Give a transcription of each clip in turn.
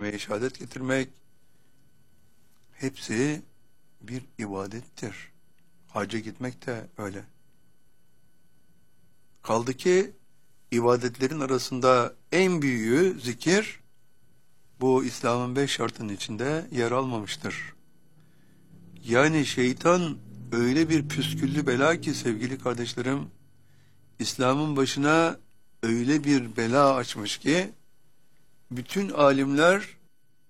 kelime-i şehadet getirmek, hepsi bir ibadettir. Hacca gitmek de öyle. Kaldı ki ibadetlerin arasında en büyüğü zikir, bu İslam'ın 5 şartının içinde yer almamıştır. Yani şeytan öyle bir püsküllü bela ki sevgili kardeşlerim, İslam'ın başına öyle bir bela açmış ki, bütün alimler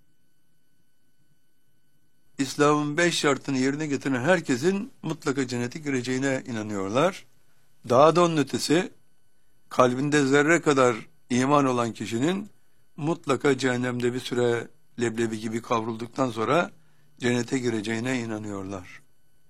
İslam'ın 5 şartını yerine getiren herkesin mutlaka cennete gireceğine inanıyorlar. Daha da onun ötesi, kalbinde zerre kadar iman olan kişinin mutlaka cehennemde bir süre leblebi gibi kavrulduktan sonra cennete gireceğine inanıyorlar.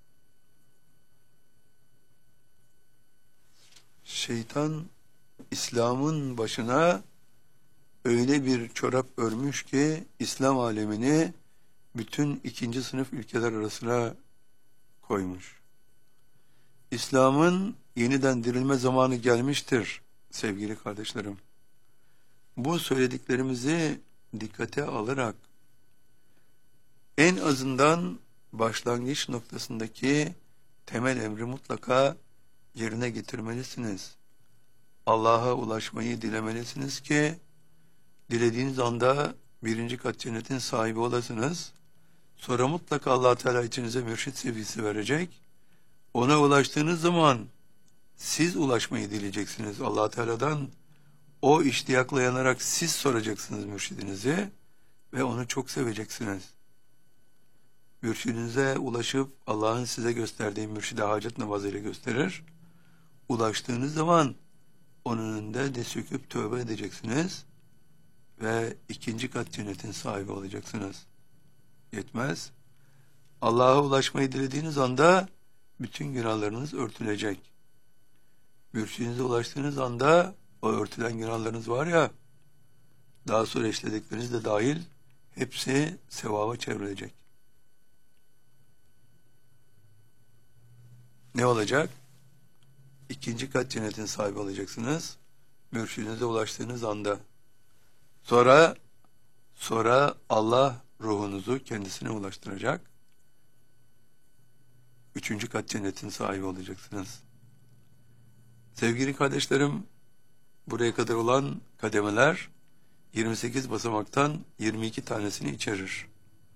Şeytan İslam'ın başına öyle bir çorap örmüş ki İslam alemini bütün ikinci sınıf ülkeler arasına koymuş. İslam'ın yeniden dirilme zamanı gelmiştir sevgili kardeşlerim. Bu söylediklerimizi dikkate alarak en azından başlangıç noktasındaki temel emri mutlaka yerine getirmelisiniz. Allah'a ulaşmayı dilemelisiniz ki dilediğiniz anda 1. kat cennetin sahibi olasınız. Sonra mutlaka Allah Teala içinize mürşit sevgisi verecek. Ona ulaştığınız zaman siz ulaşmayı dileyeceksiniz Allah Teala'dan. O iştiyakla yanarak siz soracaksınız mürşidinizi ve onu çok seveceksiniz. Mürşidinize ulaşıp Allah'ın size gösterdiği mürşide hacet namazıyla gösterir. Ulaştığınız zaman onun önünde de söküp tövbe edeceksiniz ve 2. kat cennetin sahibi olacaksınız. Yetmez. Allah'a ulaşmayı dilediğiniz anda bütün günahlarınız örtülecek. Mürşidinize ulaştığınız anda o örtülen günahlarınız var ya, daha sonra işledikleriniz de dahil hepsi sevaba çevrilecek. Ne olacak? 2. kat cennetin sahibi olacaksınız. Mürşidinize ulaştığınız anda. Sonra Allah ruhunuzu kendisine ulaştıracak. 3. kat cennetin sahibi olacaksınız. Sevgili kardeşlerim, buraya kadar olan kademeler 28 basamaktan 22 tanesini içerir.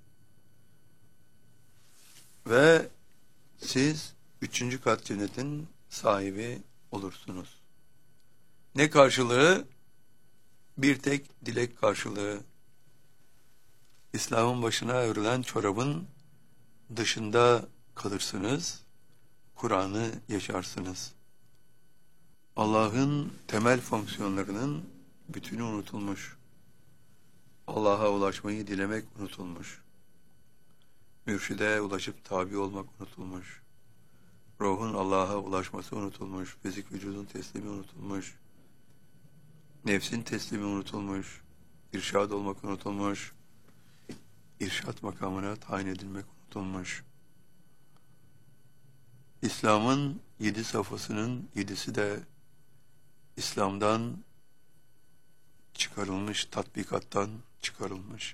Ve siz 3. kat cennetin sahibi olursunuz. Ne karşılığı? Bir tek dilek karşılığı. İslam'ın başına örülen çorabın dışında kalırsınız, Kur'an'ı yaşarsınız. Allah'ın temel fonksiyonlarının bütünü unutulmuş. Allah'a ulaşmayı dilemek unutulmuş. Mürşide ulaşıp tabi olmak unutulmuş. Ruhun Allah'a ulaşması unutulmuş. Fizik vücudun teslimi unutulmuş. Nefsin teslimi unutulmuş. İrşad olmak unutulmuş. İrşad makamına tayin edilmek unutulmuş. İslam'ın 7 safhasının 7'si de İslam'dan çıkarılmış, tatbikattan çıkarılmış.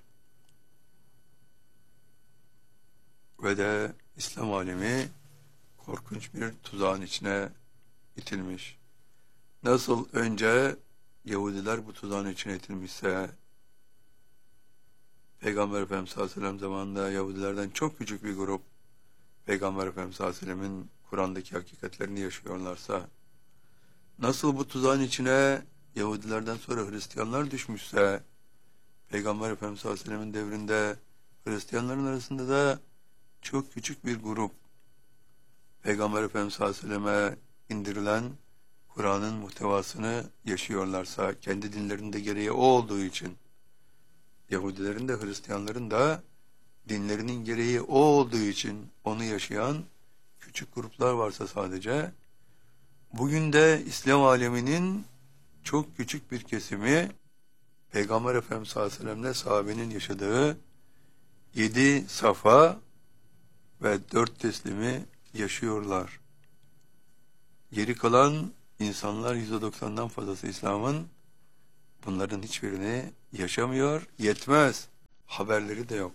Ve de İslam alemi korkunç bir tuzağın içine itilmiş. Nasıl önce Yahudiler bu tuzağın içine itilmişse, Peygamber Efendimiz sallallahu aleyhi ve sellem zamanında Yahudilerden çok küçük bir grup Peygamber Efendimiz sallallahu aleyhi ve sellemin Kur'an'daki hakikatlerini yaşıyorlarsa, nasıl bu tuzağın içine Yahudilerden sonra Hristiyanlar düşmüşse, Peygamber Efendimiz sallallahu aleyhi ve sellemin devrinde Hristiyanların arasında da çok küçük bir grup Peygamber Efendimiz sallallahu aleyhi ve selleme indirilen Kur'an'ın muhtevasını yaşıyorlarsa, kendi dinlerinde gereği o olduğu için, Yahudilerin de Hristiyanların da dinlerinin gereği o olduğu için onu yaşayan küçük gruplar varsa sadece, bugün de İslam aleminin çok küçük bir kesimi Peygamber Efendimiz sallallahu aleyhi ve sellem'le sahabenin yaşadığı 7 safa ve 4 teslimi yaşıyorlar. Geri kalan insanlar %90'dan fazlası İslam'ın bunların hiçbirini yaşamıyor. Yetmez. haberleri de yok.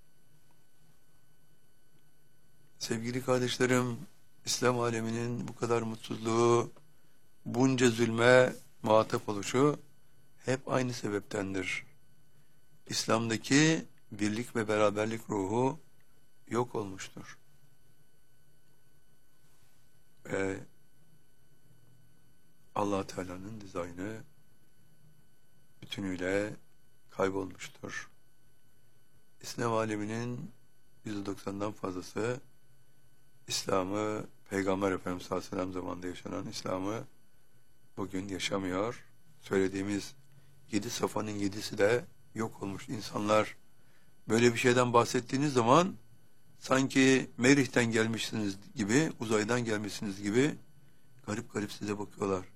Sevgili kardeşlerim, İslam aleminin bu kadar mutsuzluğu, bunca zulme muhatap oluşu hep aynı sebeptendir. İslam'daki birlik ve beraberlik ruhu yok olmuştur. Ve Allah Teala'nın dizaynı bütünüyle kaybolmuştur. İslam aleminin %90'dan fazlası İslam'ı, Peygamber Efendimiz sallallahu aleyhi ve sellem zamanında yaşanan İslam'ı bugün yaşamıyor. Söylediğimiz 7 safanın 7'si de yok olmuş. İnsanlar böyle bir şeyden bahsettiğiniz zaman sanki Merih'ten gelmişsiniz gibi, uzaydan gelmişsiniz gibi garip garip size bakıyorlar.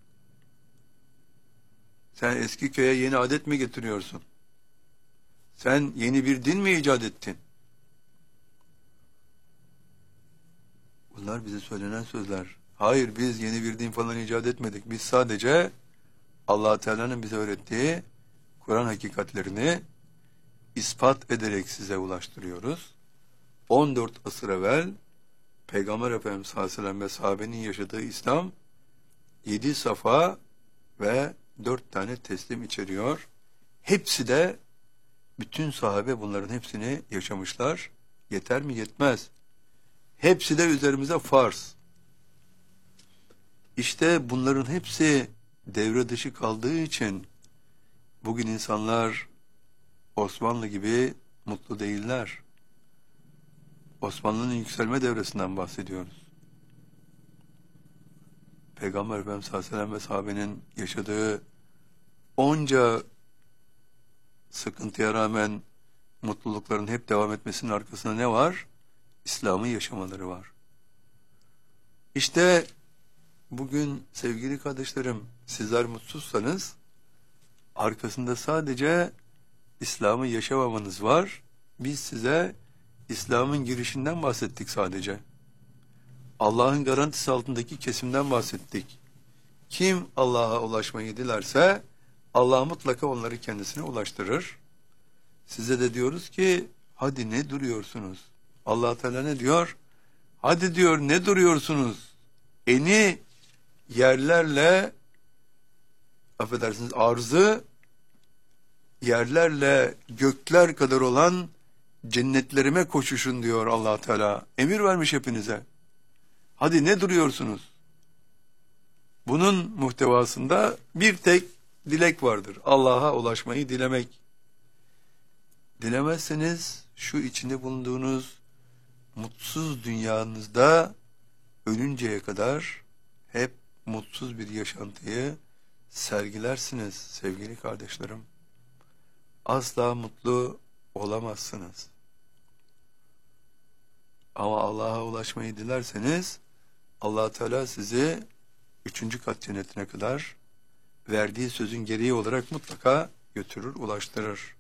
Sen eski köye yeni adet mi getiriyorsun? Sen yeni bir din mi icat ettin? Bunlar bize söylenen sözler. Hayır, biz yeni bir din falan icat etmedik. Biz sadece Allah Teala'nın bize öğrettiği Kur'an hakikatlerini ispat ederek size ulaştırıyoruz. 14 asır evvel Peygamber Efendimiz sallallahu aleyhi ve sellem ve sahabenin yaşadığı İslam 7 safa ve 4 tane teslim içeriyor. Hepsi de, bütün sahabe bunların hepsini yaşamışlar. Yeter mi? Yetmez. Hepsi de üzerimize farz. İşte bunların hepsi devre dışı kaldığı için bugün insanlar Osmanlı gibi mutlu değiller. Osmanlı'nın yükselme devresinden bahsediyoruz. Peygamber Efendimiz sallallahu aleyhi ve sellem ve sahabenin yaşadığı onca sıkıntıya rağmen mutlulukların hep devam etmesinin arkasında ne var? İslam'ı yaşamaları var. İşte bugün sevgili kardeşlerim, sizler mutsuzsanız arkasında sadece İslam'ı yaşamamanız var. Biz size İslam'ın girişinden bahsettik sadece. Allah'ın garantisi altındaki kesimden bahsettik. Kim Allah'a ulaşmayı dilerse Allah mutlaka onları kendisine ulaştırır. Size de diyoruz ki hadi ne duruyorsunuz? Allah Teala ne diyor? Hadi diyor, ne duruyorsunuz? Eni yerlerle, affedersiniz, arzı yerlerle gökler kadar olan cennetlerime koşuşun diyor Allah Teala. Emir vermiş hepinize. Hadi ne duruyorsunuz? Bunun muhtevasında bir tek dilek vardır. Allah'a ulaşmayı dilemek. Dilemezseniz şu içinde bulunduğunuz mutsuz dünyanızda ölünceye kadar hep mutsuz bir yaşantıyı sergilersiniz sevgili kardeşlerim. Asla mutlu olamazsınız. Ama Allah'a ulaşmayı dilerseniz Allah Teala sizi 3. kat cennetine kadar verdiği sözün gereği olarak mutlaka götürür, ulaştırır.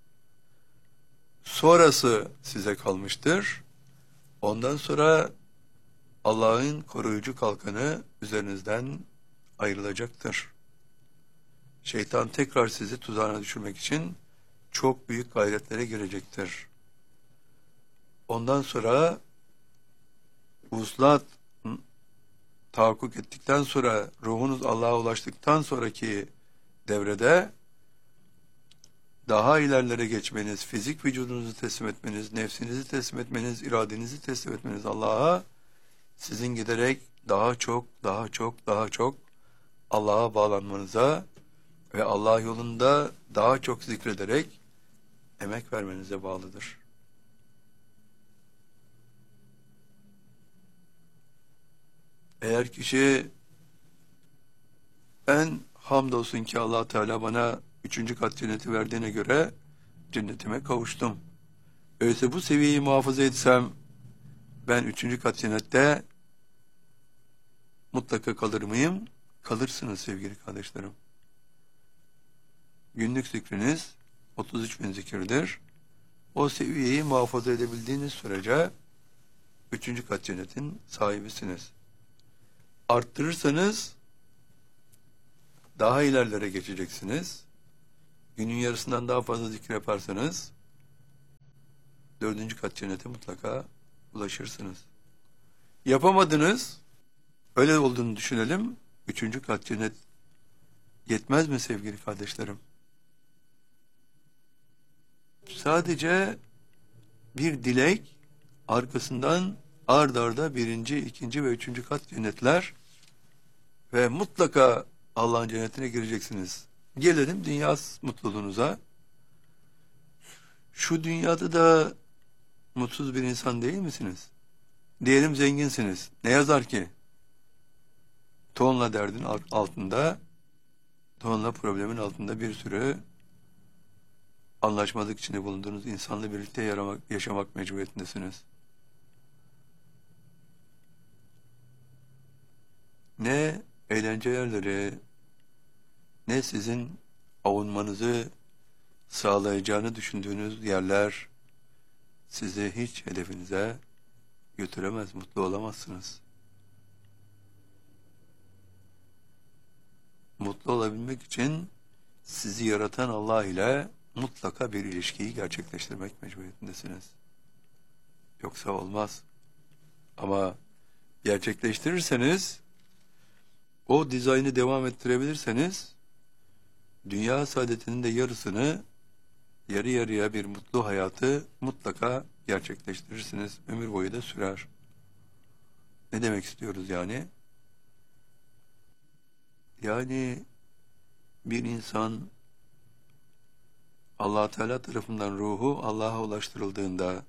Sonrası size kalmıştır. Ondan sonra Allah'ın koruyucu kalkanı üzerinizden ayrılacaktır. Şeytan tekrar sizi tuzağına düşürmek için çok büyük gayretlere girecektir. Ondan sonra vuslat tahakkuk ettikten sonra, ruhunuz Allah'a ulaştıktan sonraki devrede daha ilerlere geçmeniz, fizik vücudunuzu teslim etmeniz, nefsinizi teslim etmeniz, iradenizi teslim etmeniz Allah'a, sizin giderek daha çok Allah'a bağlanmanıza ve Allah yolunda daha çok zikrederek emek vermenize bağlıdır. Eğer kişi, ben hamdolsun ki Allah Teala bana 3. kat cenneti verdiğine göre cennetime kavuştum. Öyleyse bu seviyeyi muhafaza etsem ben 3. kat cennette mutlaka kalır mıyım? Kalırsınız sevgili kardeşlerim. Günlük zikriniz 33.000 zikirdir. O seviyeyi muhafaza edebildiğiniz sürece 3. kat cennetin sahibisiniz. Arttırırsanız daha ilerlere geçeceksiniz. Günün yarısından daha fazla zikir yaparsanız dördüncü kat cennete mutlaka ulaşırsınız. Yapamadınız, öyle olduğunu düşünelim. Üçüncü kat cennet yetmez mi sevgili kardeşlerim? Sadece bir dilek, arkasından ard arda birinci, ikinci ve üçüncü kat cennetler ve mutlaka Allah'ın cennetine gireceksiniz. Gelelim dünya mutluluğunuza. Şu dünyada da mutsuz bir insan değil misiniz? Diyelim zenginsiniz. Ne yazar ki? Tonla derdin altında, tonla problemin altında bir sürü anlaşmazlık içinde bulunduğunuz insanla birlikte yaşamak mecburiyetindesiniz. Ne eğlence yerleri, ne sizin avunmanızı sağlayacağını düşündüğünüz yerler sizi hiç hedefinize götüremez, mutlu olamazsınız. Mutlu olabilmek için sizi yaratan Allah ile mutlaka bir ilişkiyi gerçekleştirmek mecburiyetindesiniz. Yoksa olmaz. Ama gerçekleştirirseniz, o dizaynı devam ettirebilirseniz, dünya saadetinin de yarısını, yarı yarıya bir mutlu hayatı mutlaka gerçekleştirirsiniz. Ömür boyu da sürer. Ne demek istiyoruz yani? Yani bir insan Allah Teala tarafından ruhu Allah'a ulaştırıldığında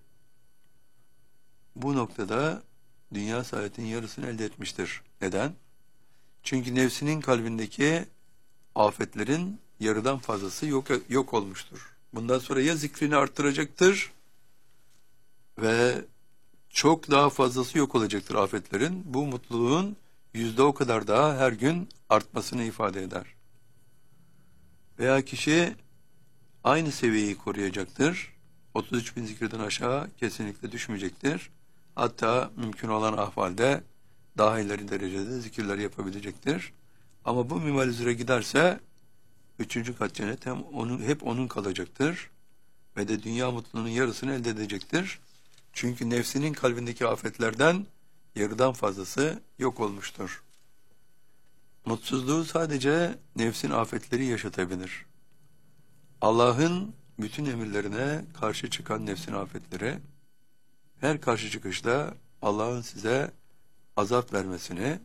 bu noktada dünya saadetinin yarısını elde etmiştir. Neden? Çünkü nefsinin kalbindeki afetlerin yarıdan fazlası yok olmuştur. Bundan sonra ya zikrini arttıracaktır ve çok daha fazlası yok olacaktır afetlerin. Bu mutluluğun yüzde o kadar daha her gün artmasını ifade eder. Veya kişi aynı seviyeyi koruyacaktır. 33 bin zikirden aşağı kesinlikle düşmeyecektir. Hatta mümkün olan ahvalde daha ileri derecede zikirler yapabilecektir. Ama bu minval üzere giderse üçüncü kat cennet hep onun kalacaktır. Ve de dünya mutluluğunun yarısını elde edecektir. Çünkü nefsinin kalbindeki afetlerden yarıdan fazlası yok olmuştur. Mutsuzluğu sadece nefsin afetleri yaşatabilir. Allah'ın bütün emirlerine karşı çıkan nefsin afetleri, her karşı çıkışta Allah'ın size azap vermesini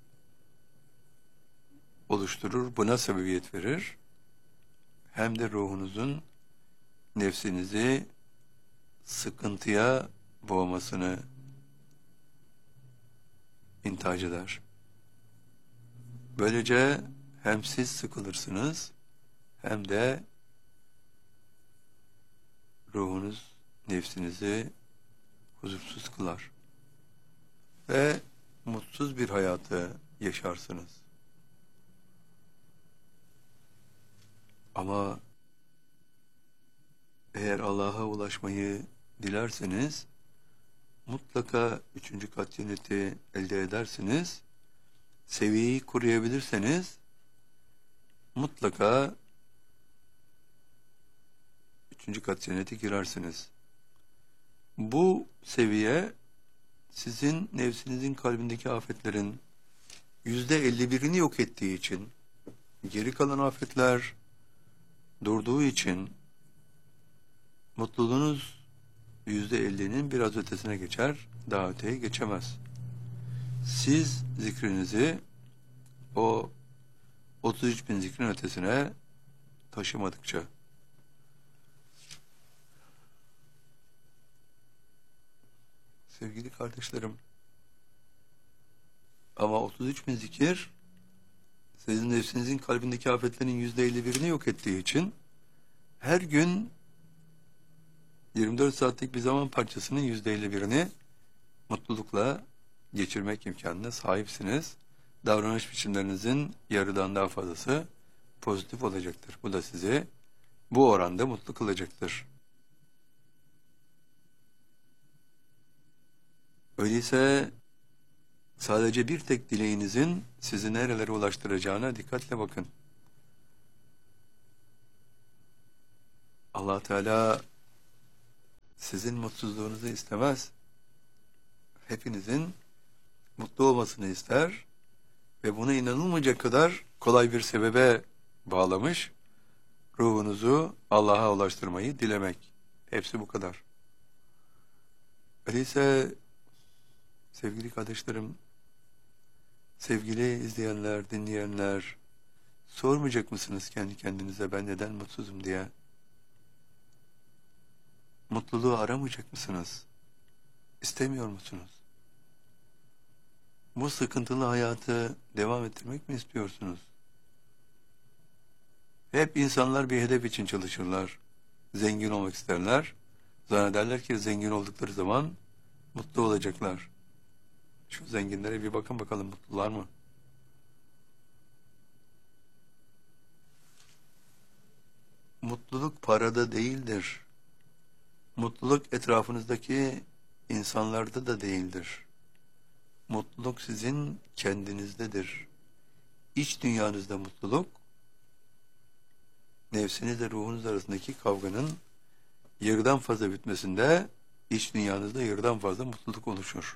oluşturur, buna sebebiyet verir. Hem de ruhunuzun nefsinizi sıkıntıya boğmasını intihac eder. Böylece hem siz sıkılırsınız hem de ruhunuz nefsinizi huzursuz kılar ve mutsuz bir hayatı yaşarsınız. Ama eğer Allah'a ulaşmayı dilerseniz mutlaka üçüncü kat cenneti elde edersiniz. Seviyeyi koruyabilirseniz mutlaka üçüncü kat cennete girersiniz. Bu seviye sizin nefsinizin kalbindeki afetlerin %51'ini yok ettiği için, geri kalan afetler durduğu için mutluluğunuz %50'nin biraz ötesine geçer, daha öteye geçemez. Siz zikrinizi o 33 bin zikrin ötesine taşımadıkça. Sevgili kardeşlerim, ama 33 bin zikir sizin nefsinizin kalbindeki afetlerin %51'ini yok ettiği için her gün 24 saatlik bir zaman parçasının %51'ini mutlulukla geçirmek imkanına sahipsiniz. Davranış biçimlerinizin yarıdan daha fazlası pozitif olacaktır. Bu da sizi bu oranda mutlu kılacaktır. Öyleyse sadece bir tek dileğinizin sizi nerelere ulaştıracağına dikkatle bakın. Allah Teala sizin mutsuzluğunuzu istemez. Hepinizin mutlu olmasını ister ve buna inanılmayacak kadar kolay bir sebebe bağlamış. Ruhunuzu Allah'a ulaştırmayı dilemek. Hepsi bu kadar. Öyleyse sevgili kardeşlerim, sevgili izleyenler, dinleyenler, sormayacak mısınız kendi kendinize ben neden mutsuzum diye? Mutluluğu aramayacak mısınız? İstemiyor musunuz? Bu sıkıntılı hayatı devam ettirmek mi istiyorsunuz? Hep insanlar bir hedef için çalışırlar. Zengin olmak isterler. Zannederler ki zengin oldukları zaman mutlu olacaklar. Şu zenginlere bir bakın bakalım mutlular mı? Mutluluk parada değildir. Mutluluk etrafınızdaki insanlarda da değildir. Mutluluk sizin kendinizdedir. İç dünyanızda mutluluk, nefsinizle ruhunuz arasındaki kavganın yarıdan fazla bitmesinde iç dünyanızda yarıdan fazla mutluluk oluşur.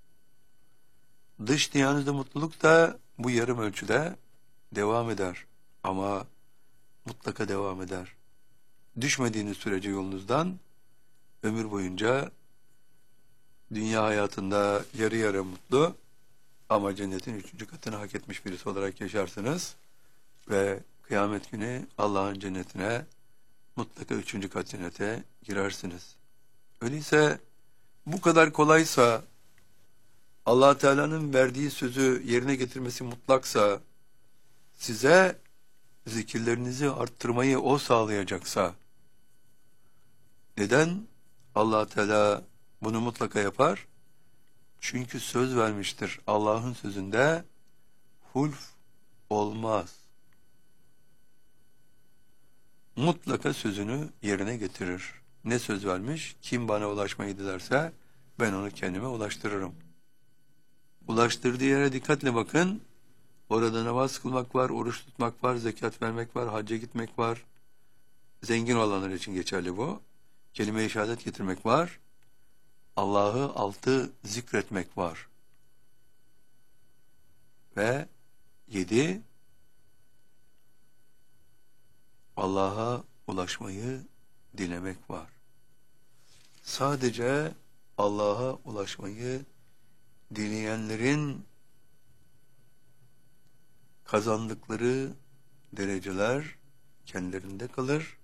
Dış dünyanızda mutluluk da bu yarım ölçüde devam eder. Ama mutlaka devam eder. Düşmediğiniz sürece yolunuzdan ömür boyunca dünya hayatında yarı yarı mutlu ama cennetin 3. katını hak etmiş birisi olarak yaşarsınız ve kıyamet günü Allah'ın cennetine mutlaka 3. kat cennete girersiniz. Öyleyse bu kadar kolaysa, Allah Teala'nın verdiği sözü yerine getirmesi mutlaksa, size zikirlerinizi arttırmayı O sağlayacaksa, neden Allah Teala bunu mutlaka yapar? Çünkü söz vermiştir. Allah'ın sözünde hulf olmaz. Mutlaka sözünü yerine getirir. Ne söz vermiş? Kim bana ulaşmayı dilerse ben onu kendime ulaştırırım. Ulaştırdığı yere dikkatle bakın. Orada namaz kılmak var, oruç tutmak var, zekat vermek var, hacca gitmek var. Zengin olanlar için geçerli bu. Kelime-i şehadet getirmek var. Allah'ı altı zikretmek var. Ve 7, Allah'a ulaşmayı dilemek var. Sadece Allah'a ulaşmayı dileyenlerin kazandıkları dereceler kendilerinde kalır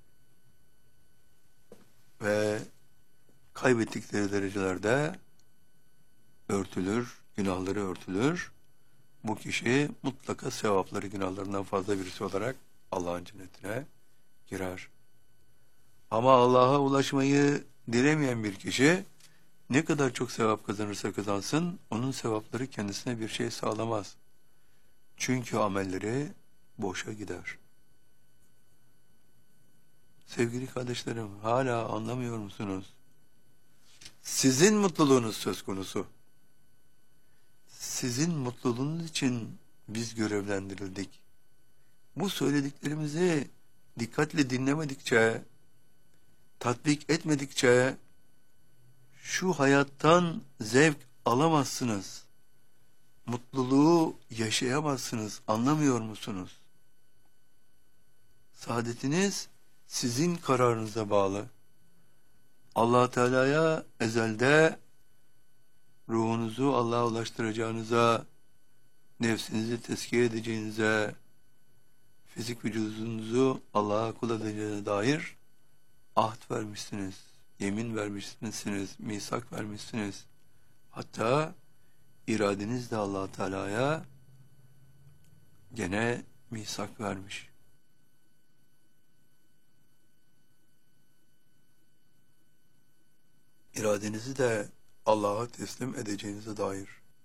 ve kaybettikleri derecelerde örtülür, günahları örtülür. Bu kişi mutlaka sevapları günahlarından fazla birisi olarak Allah'ın cennetine girer. Ama Allah'a ulaşmayı dilemeyen bir kişi ne kadar çok sevap kazanırsa kazansın, onun sevapları kendisine bir şey sağlamaz. Çünkü amelleri boşa gider. Sevgili kardeşlerim, hala anlamıyor musunuz? Sizin mutluluğunuz söz konusu. Sizin mutluluğunuz için biz görevlendirildik. Bu söylediklerimizi dikkatle dinlemedikçe, tatbik etmedikçe şu hayattan zevk alamazsınız. Mutluluğu yaşayamazsınız. Anlamıyor musunuz? Saadetiniz sizin kararınıza bağlı. Allah Teala'ya ezelde ruhunuzu Allah'a ulaştıracağınıza, nefsinizi tezkiye edeceğinize, fizik vücudunuzu Allah'a kul edeceğine dair ahd vermişsiniz, yemin vermişsiniz, misak vermişsiniz. Hatta iradeniz de Allah Teala'ya gene misak vermiş. İradenizi de Allah'a teslim edeceğinize dair.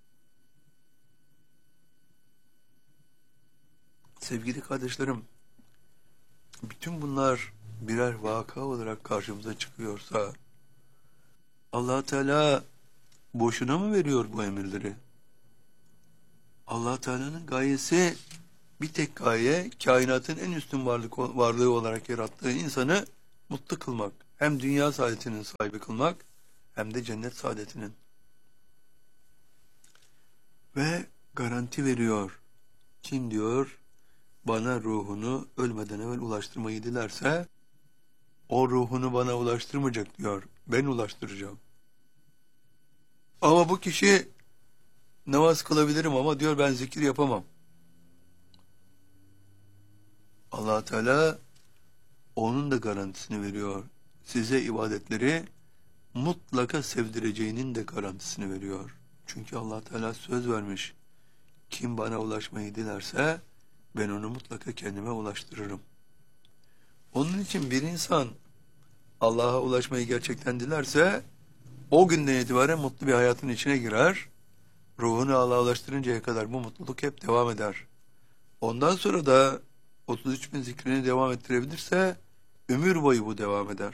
Sevgili kardeşlerim, bütün bunlar birer vaka olarak karşımıza çıkıyorsa, Allah Teala boşuna mı veriyor bu emirleri? Allah Teala'nın gayesi bir tek gaye, kainatın en üstün varlığı olarak yarattığı insanı mutlu kılmak. hem dünya saadetinin sahibi kılmak hem de cennet saadetinin. Ve garanti veriyor. Kim diyor bana ruhunu ölmeden evvel ulaştırmayı dilerse o ruhunu bana ulaştırmayacak diyor. Ben ulaştıracağım. Ama bu kişi namaz kılabilirim ama diyor ben zikir yapamam. Allah Teala onun da garantisini veriyor. Size ibadetleri mutlaka sevdireceğinin de garantisini veriyor. Çünkü Allah Teala söz vermiş. Kim bana ulaşmayı dilerse ben onu mutlaka kendime ulaştırırım. Onun için bir insan Allah'a ulaşmayı gerçekten dilerse o günden itibaren mutlu bir hayatın içine girer. Ruhunu Allah'a ulaştırıncaya kadar bu mutluluk hep devam eder. Ondan sonra da 33 bin zikrini devam ettirebilirse ömür boyu bu devam eder.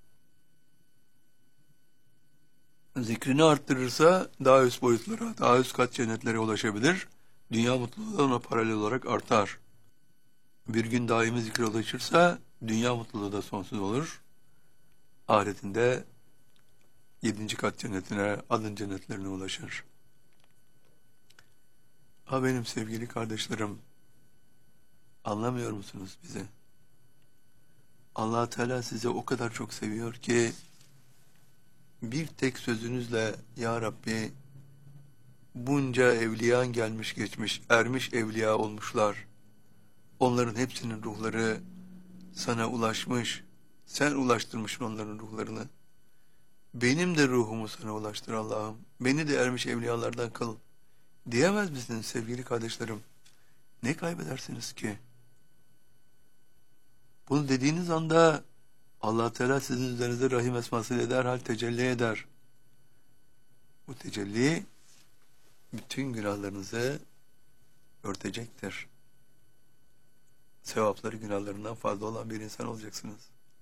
Zikrini arttırırsa daha üst boyutlara, daha üst kat cennetlere ulaşabilir. Dünya mutluluğu da ona paralel olarak artar. Bir gün daimi zikre ulaşırsa dünya mutluluğu da sonsuz olur. Ahiretinde 7. kat cennetine, adın cennetlerine ulaşır. Ha benim sevgili kardeşlerim, anlamıyor musunuz bizi? Allah Teala size o kadar çok seviyor ki bir tek sözünüzle ya Rabbi bunca evliyan gelmiş geçmiş, ermiş evliya olmuşlar. Onların hepsinin ruhları sana ulaşmış. Sen ulaştırmışsın onların ruhlarını. Benim de ruhumu sana ulaştır Allah'ım. Beni de ermiş evliyalardan kıl. Diyemez misiniz sevgili kardeşlerim? Ne kaybedersiniz ki? Bunu dediğiniz anda Allah Teala sizin üzerinize rahim esmasıyla derhal tecelli eder. Bu tecelli bütün günahlarınızı örtecektir. Sevapları günahlarından fazla olan bir insan olacaksınız.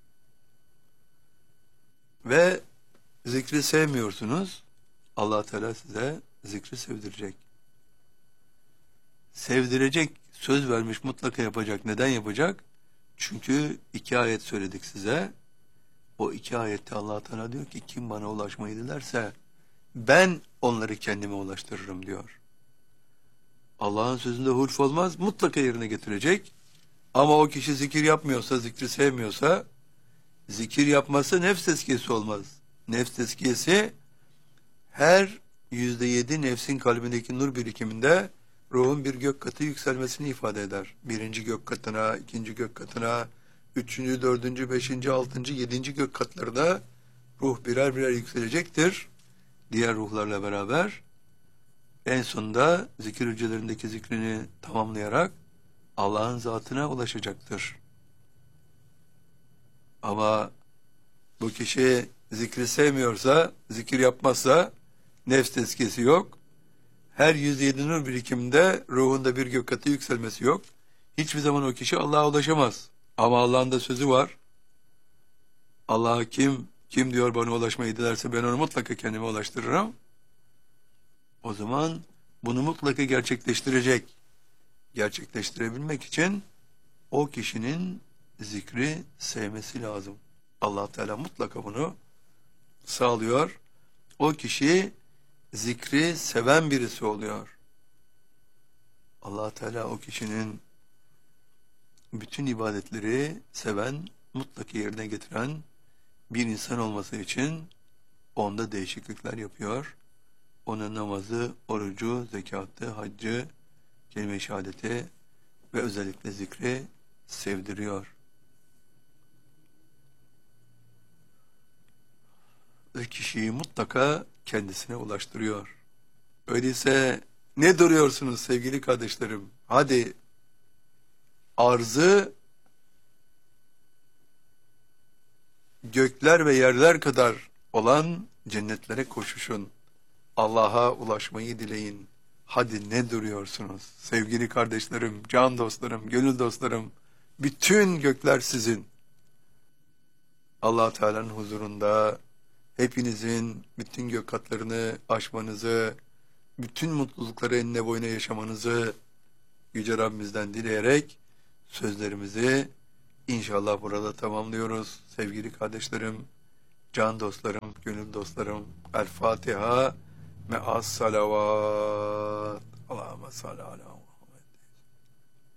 Ve zikri sevmiyorsunuz. Allah Teala size zikri sevdirecek. Sevdirecek, söz vermiş, mutlaka yapacak. Neden yapacak? Çünkü 2 ayet söyledik size. O 2 ayette Allah Teala diyor ki kim bana ulaşmayı dilerse ben onları kendime ulaştırırım diyor. Allah'ın sözünde hulf olmaz, mutlaka yerine getirecek. Ama o kişi zikir yapmıyorsa, zikri sevmiyorsa, zikir yapması nefs tezkiyesi olmaz. Nefs tezkiyesi her %7 nefsin kalbindeki nur birikiminde ruhun bir gök katı yükselmesini ifade eder. 1. gök katına, 2. gök katına, 3., 4., 5., 6., 7. gök katlarına ruh birer birer yükselecektir. Diğer ruhlarla beraber en sonunda zikir hücrelerindeki zikrini tamamlayarak Allah'ın zatına ulaşacaktır. Ama bu kişi zikri sevmiyorsa, zikir yapmazsa nefs tezkiyesi yok. Her 107 nur birikiminde ruhunda bir gök katı yükselmesi yok. Hiçbir zaman o kişi Allah'a ulaşamaz. Ama Allah'ın da sözü var. Allah'a kim diyor bana ulaşmayı dilerse ben onu mutlaka kendime ulaştırırım. O zaman bunu mutlaka gerçekleştirecek. Gerçekleştirebilmek için o kişinin zikri sevmesi lazım. Allah Teala mutlaka bunu sağlıyor. O kişi zikri seven birisi oluyor. Allah Teala o kişinin bütün ibadetleri seven, mutlaka yerine getiren bir insan olması için onda değişiklikler yapıyor. Ona namazı, orucu, zekatı, haccı, kelime-i şehadeti ve özellikle zikri sevdiriyor. Ve kişiyi mutlaka kendisine ulaştırıyor. Öyleyse ne duruyorsunuz sevgili kardeşlerim? Hadi arzı gökler ve yerler kadar olan cennetlere koşuşun. Allah'a ulaşmayı dileyin. Hadi ne duruyorsunuz? Sevgili kardeşlerim, can dostlarım, gönül dostlarım, bütün gökler sizin. Allah Teala'nın huzurunda hepinizin bütün gök katlarını aşmanızı, bütün mutlulukları enine boyuna yaşamanızı Yüce Rabbimizden dileyerek sözlerimizi İnşallah burada tamamlıyoruz. Sevgili kardeşlerim, can dostlarım, gönül dostlarım. El Fatiha me'as salavat. Allahümme salli ala